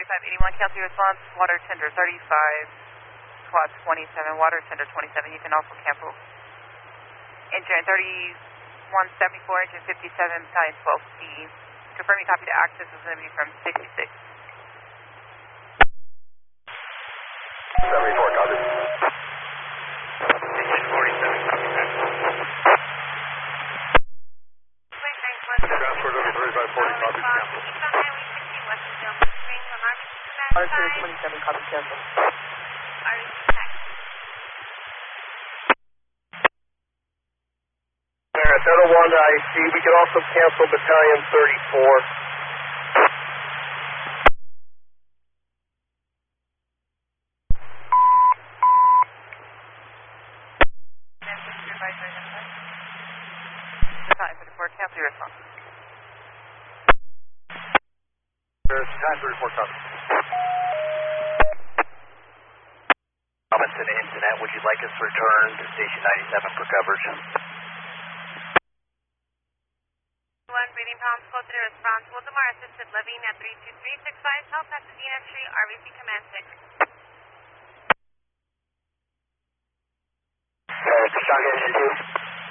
3581, cancel your response, water tender 35, squad 27, water tender 27. You can also cancel engine 3174, engine 57, battalion 12C. Confirming copy to access is going to be from 66. 74, copy. Engine 47, copy that. Transport over 3540, copy, cancel. Water tender 27, copy cancel. Delta 1 to IC, we can also cancel battalion 34. Battalion 34, cancel your response. There's time 34, copy. Robinson Internet, would you like us to return to station 97 for coverage? Breathing problems, code 3 response. Waldemar assisted living at 32365 South Pasadena Street, RBC Command 6. Shotgun engine 2.